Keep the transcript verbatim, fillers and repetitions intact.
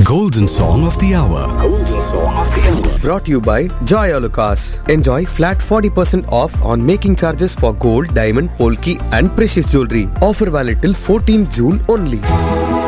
Golden Song of the Hour. Golden Song of the Hour. Brought to you by Joy Alucas. Enjoy flat forty percent off on making charges for gold, diamond, polki and precious jewelry. Offer valid till fourteenth June only.